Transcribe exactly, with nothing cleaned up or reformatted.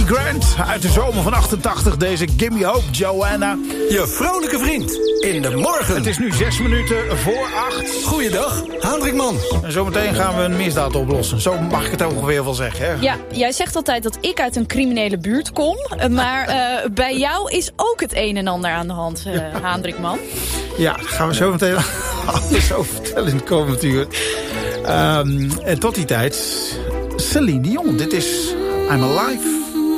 Grant uit de zomer van achtentachtig. Deze Gimme Hope, Joanna. Je vrolijke vriend in de morgen. Het is nu zes minuten voor acht. Goeiedag, Hendrikman. En zometeen gaan we een misdaad oplossen. Zo mag ik het ongeveer wel zeggen. Hè? Ja, jij zegt altijd dat ik uit een criminele buurt kom. Maar uh, bij jou is ook het een en ander aan de hand, uh, Hendrikman. Ja, dat gaan we zo meteen alles over vertellen in de komende uur. Um, en tot die tijd, Celine Dion. Dit is I'm Alive.